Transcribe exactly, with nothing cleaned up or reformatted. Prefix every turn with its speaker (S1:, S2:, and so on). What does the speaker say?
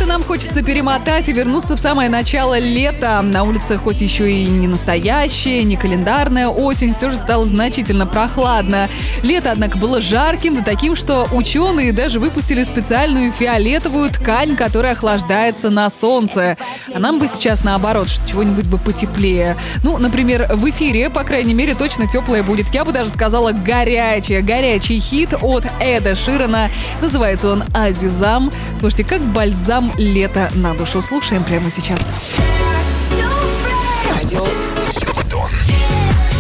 S1: Почему-то нам хочется перемотать и вернуться в самое начало лета. На улице хоть еще и не настоящая, не календарная осень, все же стало значительно прохладно. Лето, однако, было жарким, да таким, что ученые даже выпустили специальную фиолетовую ткань, которая охлаждается на солнце. А нам бы сейчас, наоборот, чего-нибудь бы потеплее. Ну, например, в эфире, по крайней мере, точно теплое будет. Я бы даже сказала горячее. Горячий хит от Эда Ширана. Называется он «Азизам». Слушайте, как бальзам лета на душу. Слушаем прямо сейчас.
S2: Радио